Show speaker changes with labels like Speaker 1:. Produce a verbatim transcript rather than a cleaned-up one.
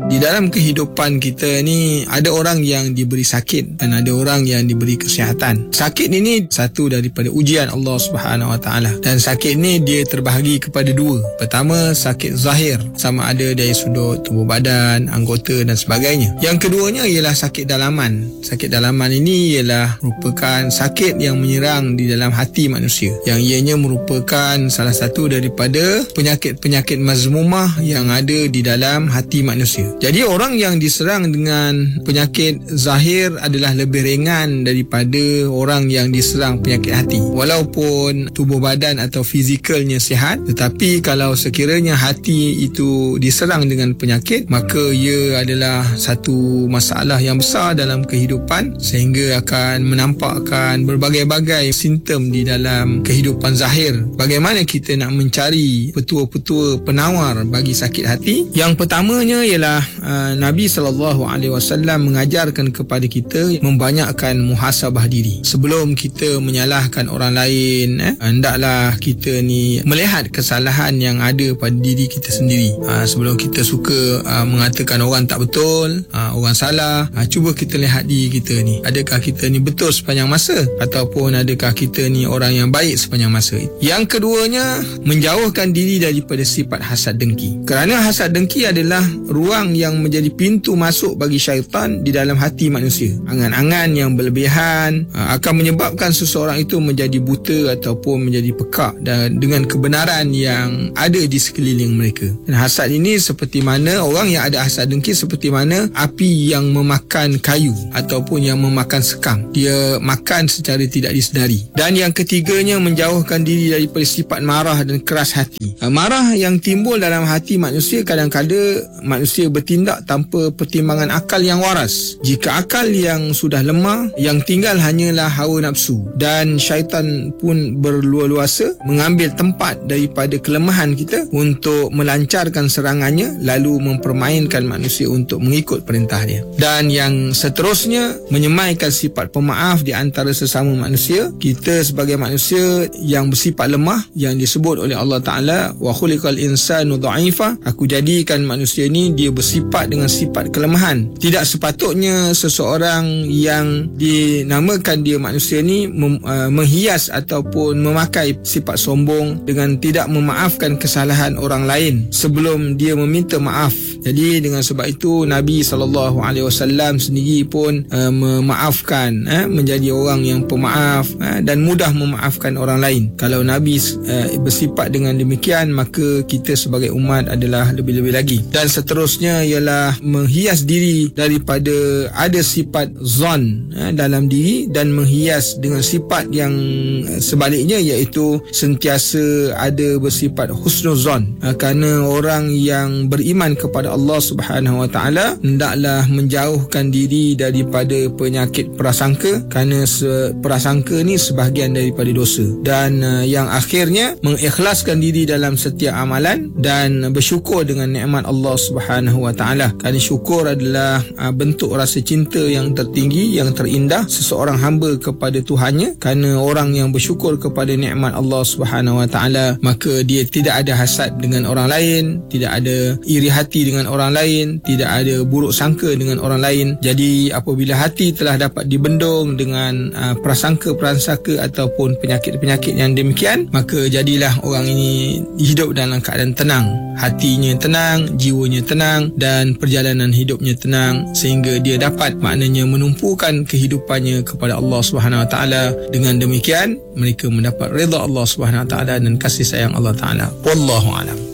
Speaker 1: Di dalam kehidupan kita ni ada orang yang diberi sakit dan ada orang yang diberi kesihatan. Sakit ini satu daripada ujian Allah Subhanahu Wa Taala, dan sakit ni dia terbahagi kepada dua. Pertama, sakit zahir, sama ada dari sudut tubuh badan, anggota dan sebagainya. Yang keduanya ialah sakit dalaman. Sakit dalaman ini ialah merupakan sakit yang menyerang di dalam hati manusia, yang ianya merupakan salah satu daripada penyakit-penyakit mazmumah yang ada di dalam hati manusia. Jadi orang yang diserang dengan penyakit zahir adalah lebih ringan daripada orang yang diserang penyakit hati. Walaupun tubuh badan atau fizikalnya sihat, tetapi kalau sekiranya hati itu diserang dengan penyakit, maka ia adalah satu masalah yang besar dalam kehidupan, sehingga akan menampakkan berbagai-bagai simptom di dalam kehidupan zahir. Bagaimana kita nak mencari petua-petua penawar bagi sakit hati? Yang pertamanya ialah uh, Nabi sallallahu alaihi wasallam mengajarkan kepada kita membanyakkan muhasabah diri. Sebelum kita menyalahkan orang lain, eh, hendaklah kita ni melihat kesalahan yang ada pada diri kita sendiri. Uh, sebelum kita suka uh, mengatakan orang tak betul, uh, orang salah, uh, cuba kita lihat diri kita ni. Adakah kita ni betul sepanjang masa, ataupun adakah kita ni orang yang baik sepanjang masa? Yang keduanya, menjauhkan diri daripada sifat hasad dengki. Kerana hasad dengki adalah ruang yang menjadi pintu masuk bagi syaitan di dalam hati manusia. Angan-angan yang berlebihan uh, akan menyebabkan seseorang itu menjadi buta ataupun menjadi pekak dan dengan kebenaran yang ada di sekeliling mereka. Dan hasad ini seperti mana orang yang ada hasad dengki, seperti mana api yang memakan kayu ataupun yang memakan sekam. Dia makan secara tidak disedari. Dan yang ketiganya, menjauhkan diri daripada sifat marah dan keras hati. Uh, marah yang timbul dalam hati manusia, kadang-kadang manusia bertindak tanpa pertimbangan akal yang waras. Jika akal yang sudah lemah, yang tinggal hanyalah hawa nafsu, dan syaitan pun berluasa mengambil tempat daripada kelemahan kita untuk melancarkan serangannya, lalu mempermainkan manusia untuk mengikut perintah dia. Dan yang seterusnya, menyemaikan sifat pemaaf di antara sesama manusia. Kita sebagai manusia yang bersifat lemah, yang disebut oleh Allah Ta'ala, wa khuliqal insanu dha'ifa, aku jadikan manusia ni dia bersifat dengan sifat kelemahan. Tidak sepatutnya seseorang yang dinamakan dia manusia ni mem, uh, menghias ataupun memakai sifat sombong dengan tidak memaafkan kesalahan orang lain sebelum dia meminta maaf. Jadi dengan sebab itu Nabi sallallahu alaihi wasallam sendiri pun uh, memaafkan, uh, menjadi orang yang pemaaf, uh, dan mudah memaafkan orang lain. Kalau Nabi uh, bersifat dengan demikian, maka kita sebagai umat adalah lebih-lebih lagi. Dan seterusnya ialah menghias diri daripada ada sifat zon eh, dalam diri, dan menghias dengan sifat yang sebaliknya, iaitu sentiasa ada bersifat husnuzon. Eh, kerana orang yang beriman kepada Allah Subhanahu Wa Taala hendaklah menjauhkan diri daripada penyakit prasangka, kerana se- prasangka ni sebahagian daripada dosa. Dan uh, yang akhirnya, mengikhlaskan diri dalam setiap amalan dan bersyukur dengan nikmat Allah Subhanahu Wa Taala. Kerana syukur adalah uh, bentuk rasa cinta yang tertinggi, yang terindah seseorang hamba kepada Tuhannya. Kerana orang yang bersyukur kepada nikmat Allah Subhanahu Wa Taala, maka dia tidak ada hasad dengan orang lain, tidak ada iri hati dengan orang lain, tidak ada buruk sangka dengan orang lain. Jadi apabila hati telah dapat dibendung dengan uh, prasangka-prasangka ataupun penyakit-penyakit yang demikian, maka jadilah orang ini hidup dalam keadaan tenang. Hatinya tenang, jiwanya tenang, dan perjalanan hidupnya tenang, sehingga dia dapat maknanya menumpukan kehidupannya kepada Allah Subhanahu Wa Taala. Dengan demikian mereka mendapat redha Allah Subhanahu Wa Taala dan kasih sayang Allah Taala. Wallahu a'lam.